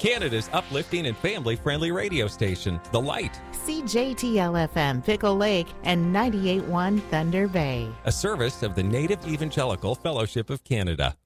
Canada's uplifting and family-friendly radio station, The Light. CJTL-FM Pickle Lake and 98.1 Thunder Bay. A service of the Native Evangelical Fellowship of Canada.